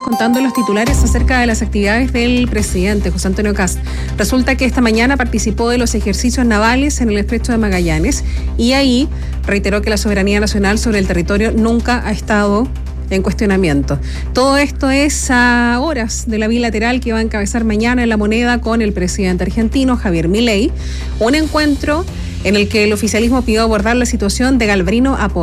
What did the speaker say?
contando los titulares acerca de las actividades del presidente José Antonio Kast. Resulta que esta mañana participó de los ejercicios navales en el Estrecho de Magallanes y ahí reiteró que la soberanía nacional sobre el territorio nunca ha estado en cuestionamiento. Todo esto es a horas de la bilateral que va a encabezar mañana en La Moneda con el presidente argentino Javier Milei, un encuentro en el que el oficialismo pidió abordar la situación de Galvarino Apo.